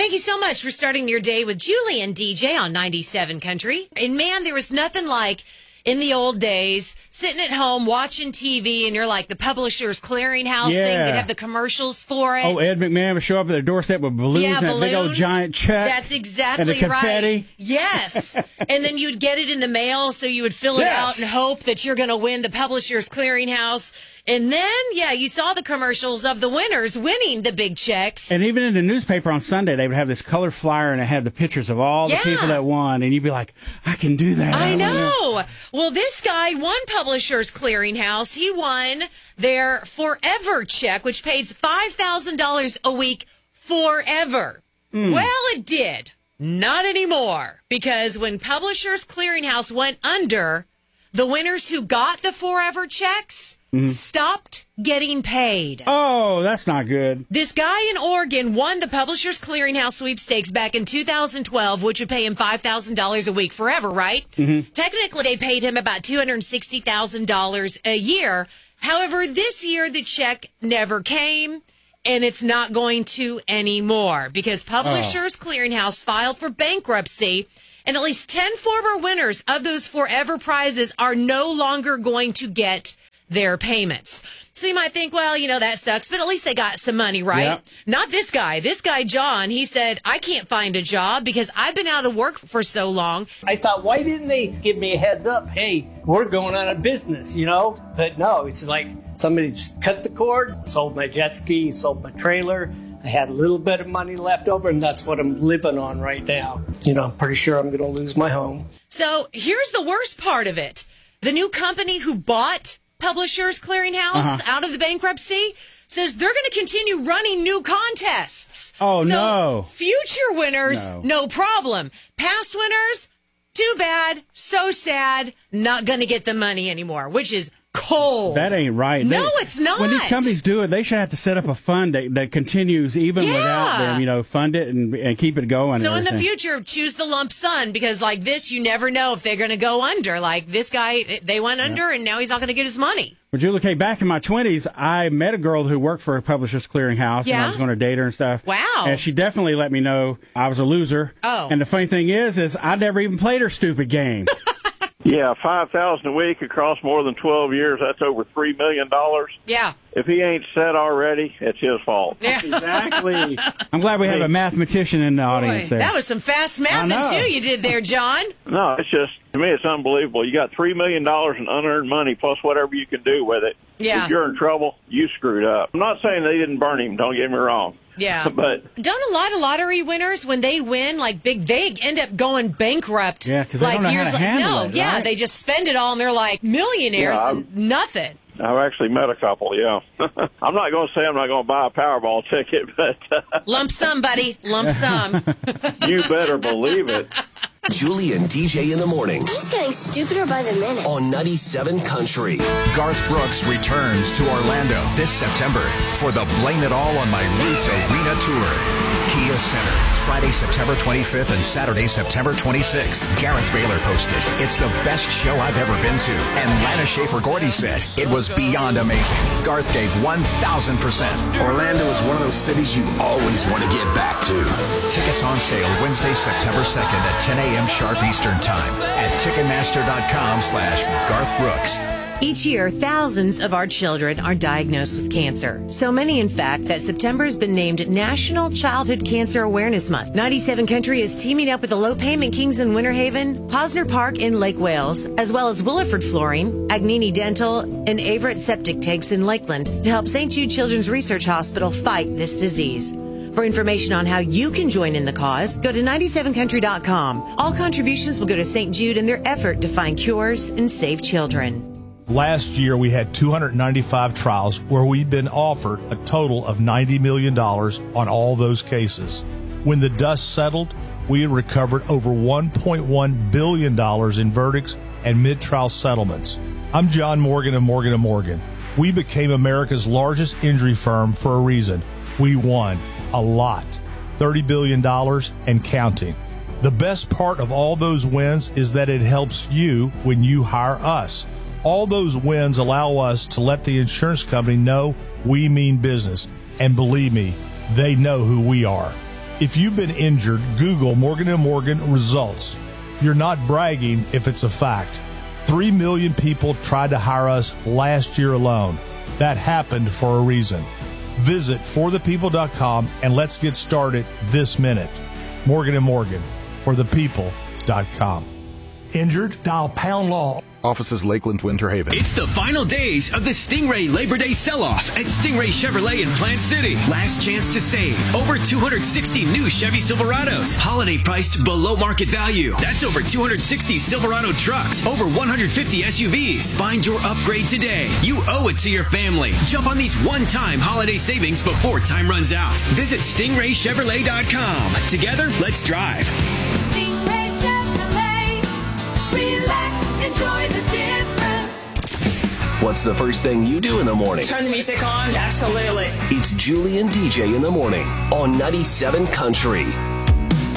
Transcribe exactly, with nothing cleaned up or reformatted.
Thank you so much for starting your day with Julie and D J on ninety-seven Country. And man, there was nothing like in the old days sitting at home watching T V and you're like the Publishers Clearinghouse Yeah. thing. They'd have the commercials for it. Oh, Ed McMahon would show up at their doorstep with balloons Yeah, and a big old balloons. giant check. That's exactly and the confetti. right. Yes. And then you'd get it in the mail, so you would fill it Yes. out and hope that you're going to win the Publishers Clearinghouse. And then, yeah, you saw the commercials of the winners winning the big checks. And even in the newspaper on Sunday, they would have this color flyer and it had the pictures of all the Yeah. people that won. And you'd be like, I can do that. I wanna- know. Well, this guy won Publishers Clearinghouse. He won their Forever check, which pays five thousand dollars a week forever. Mm. Well, it did. Not anymore. Because when Publishers Clearinghouse went under, the winners who got the Forever checks Mm-hmm. stopped getting paid. Oh, that's not good. This guy in Oregon won the Publishers Clearinghouse sweepstakes back in two thousand twelve, which would pay him five thousand dollars a week forever, right? Mm-hmm. Technically, they paid him about two hundred sixty thousand dollars a year. However, this year, the check never came, and it's not going to anymore because Publishers Oh. Clearinghouse filed for bankruptcy, and at least ten former winners of those Forever prizes are no longer going to get their payments. So you might think, well, you know, that sucks, but at least they got some money, right? Yep. Not this guy. This guy, John, he said, I can't find a job because I've been out of work for so long. I thought, why didn't they give me a heads up? Hey, we're going out of business, you know? But no, it's like somebody just cut the cord, sold my jet ski, sold my trailer. I had a little bit of money left over, and that's what I'm living on right now. You know, I'm pretty sure I'm going to lose my home. So here's the worst part of it. The new company who bought Publishers Clearinghouse Uh-huh. out of the bankruptcy says they're going to continue running new contests. Oh, so no. Future winners, No. no problem. Past winners, too bad, so sad, not going to get the money anymore, which is cold. That ain't right. No, They- it's not. When these companies do it, they should have to set up a fund that, that continues even Yeah. without them, you know, fund it and, and keep it going. So and in the everything. future, choose the lump sum because like this, you never know if they're going to go under. Like this guy, they went under and now he's not going to get his money. Well, Julie K, back in my twenties, I met a girl who worked for a Publishers Clearinghouse, and Yeah? I was going to date her and stuff. Wow. And she definitely let me know I was a loser. Oh. And the funny thing is, is I never even played her stupid game. Yeah, five thousand a week across more than twelve years. That's over three million dollars. Yeah. If he ain't set already, it's his fault. Yeah. Exactly. I'm glad we have a mathematician in the audience Boy, there. that was some fast I math know. too you did there, John. No, it's just, to me, it's unbelievable. You got three million dollars in unearned money plus whatever you can do with it. Yeah. If you're in trouble, you screwed up. I'm not saying they didn't burn him. Don't get me wrong. Yeah. But Don't a lot of lottery winners, when they win, like big, they end up going bankrupt. Yeah, 'cause they like don't know how years to like, handle no, it, yeah, right? they just spend it all and they're like millionaires Yeah, and nothing. I've actually met a couple, yeah. I'm not going to say I'm not going to buy a Powerball ticket, but uh, Lump sum, buddy. Lump sum. you better believe it. Julie and D J in the morning Just getting stupider by the minute. on ninety-seven Country. Garth Brooks returns to Orlando this September for the Blame It All on My Roots Arena Tour. Kia Center, Friday, September twenty-fifth and Saturday, September twenty-sixth. Gareth Baylor posted, "It's the best show I've ever been to." And Lana Schaefer-Gordy said, "It was beyond amazing." Garth gave one thousand percent. Orlando is one of those cities you always want to get back to. Tickets on sale Wednesday, September second at ten a.m. sharp Eastern Time at Ticketmaster.com slash Garth Brooks. Each year, thousands of our children are diagnosed with cancer. So many, in fact, that September has been named National Childhood Cancer Awareness Month. ninety-seven Country is teaming up with the Low Payment Kings in Winter Haven, Posner Park in Lake Wales, as well as Williford Flooring, Agnini Dental, and Averett Septic Tanks in Lakeland to help Saint Jude Children's Research Hospital fight this disease. For information on how you can join in the cause, go to ninety-seven country dot com. All contributions will go to Saint Jude in their effort to find cures and save children. Last year, we had two hundred ninety-five trials where we've been offered a total of ninety million dollars on all those cases. When the dust settled, we had recovered over one point one billion dollars in verdicts and mid-trial settlements. I'm John Morgan of Morgan and Morgan. We became America's largest injury firm for a reason. We won a lot, thirty billion dollars and counting. The best part of all those wins is that it helps you when you hire us. All those wins allow us to let the insurance company know we mean business. And believe me, they know who we are. If you've been injured, Google Morgan and Morgan results. You're not bragging if it's a fact. Three million people tried to hire us last year alone. That happened for a reason. Visit for the people dot com and let's get started this minute. Morgan and Morgan, for the people dot com. Injured? Dial pound law. Offices Lakeland, Winter Haven. It's the final days of the Stingray Labor Day sell-off at Stingray Chevrolet in Plant City. Last chance to save. Over two hundred sixty new Chevy Silverados. Holiday priced below market value. That's over two hundred sixty Silverado trucks. Over one hundred fifty S U Vs. Find your upgrade today. You owe it to your family. Jump on these one-time holiday savings before time runs out. Visit stingray chevrolet dot com. Together, let's drive. Stingray Chevrolet. Relax. Enjoy the difference. What's the first thing you do in the morning? Turn the music on. Absolutely. It's Julie and D J in the morning on ninety-seven Country.